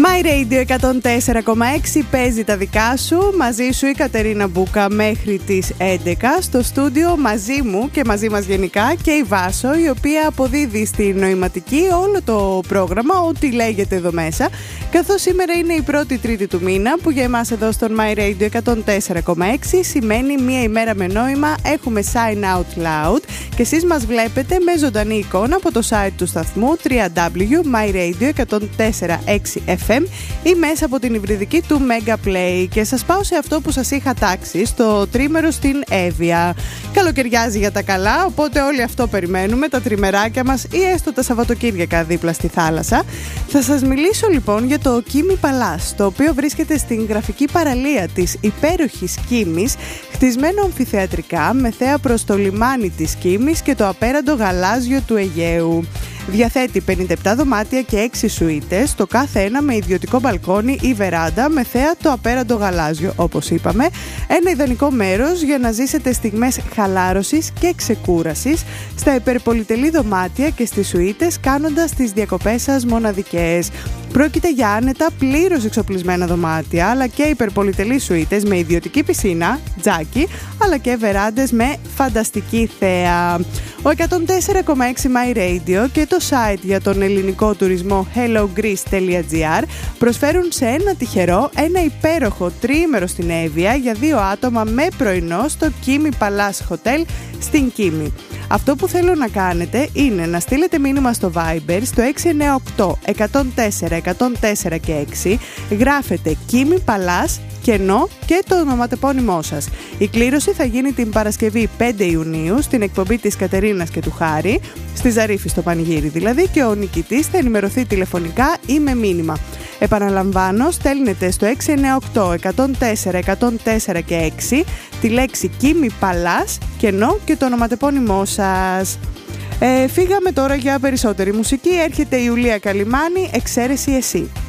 My Radio 104,6 παίζει τα δικά σου. Μαζί σου η Κατερίνα Μπούκα μέχρι τις 11. Στο στούντιο μαζί μου και μαζί μας γενικά και η Βάσο, η οποία αποδίδει στη νοηματική όλο το πρόγραμμα, ό,τι λέγεται εδώ μέσα. Καθώς σήμερα είναι η πρώτη Τρίτη του μήνα, που για εμάς εδώ στον My Radio 104,6 σημαίνει μία ημέρα με νόημα. Έχουμε Sign Out Loud και εσείς μας βλέπετε με ζωντανή εικόνα από το site του σταθμού www.myradio104.6fm ή μέσα από την υβριδική του Mega Play. Και σας πάω σε αυτό που σας είχα τάξει, στο τρίμερο στην Εύβοια. Καλοκαιριάζει για τα καλά, οπότε όλοι αυτό περιμένουμε, τα τριμεράκια μας ή έστω τα Σαββατοκύριακα δίπλα στη θάλασσα. Θα σας μιλήσω λοιπόν για το Κίμι Παλάς, το οποίο βρίσκεται στην γραφική παραλία της υπέροχης Κίμης, χτισμένο αμφιθεατρικά με θέα προς το λιμάνι της Κίμης και το απέραντο γαλάζιο του Αιγαίου. Διαθέτει 57 δωμάτια και 6 σουίτες, το κάθε ένα με ιδιωτικό μπαλκόνι ή βεράντα με θέα το απέραντο γαλάζιο, όπως είπαμε. Ένα ιδανικό μέρος για να ζήσετε στιγμές χαλάρωσης και ξεκούρασης στα υπερπολιτελή δωμάτια και στις σουίτες, κάνοντας τις διακοπές σας μοναδικές. Πρόκειται για άνετα πλήρως εξοπλισμένα δωμάτια, αλλά και υπερπολιτελή σουίτες με ιδιωτική πισίνα, τζάκι, αλλά και βεράντες με φανταστική θέα. Ο 104,6 My Radio και το site για τον ελληνικό τουρισμό hellogreece.gr προσφέρουν σε ένα τυχερό ένα υπέροχο τριήμερο στην Εύβοια για 2 άτομα με πρωινό στο Κίμι Παλάς Hotel στην Κίμη. Αυτό που θέλω να κάνετε είναι να στείλετε μήνυμα στο Viber στο 698 104 104 και 6. Γράφετε Κίμι Παλάς κενό και το ονοματεπώνυμό σας. Η κλήρωση θα γίνει την Παρασκευή 5 Ιουνίου στην εκπομπή της Κατερίνας και του Χάρη, στη Ζαρίφη στο Πανηγύρι δηλαδή, και ο νικητής θα ενημερωθεί τηλεφωνικά ή με μήνυμα. Επαναλαμβάνω, στέλνετε στο 698 104 104 και 6 τη λέξη Κίμι Παλάς κενό και το ονοματεπώνυμό σας. Φύγαμε τώρα για περισσότερη μουσική. Έρχεται η Ιουλία Καλυμάνη, Εξαίρεση εσύ.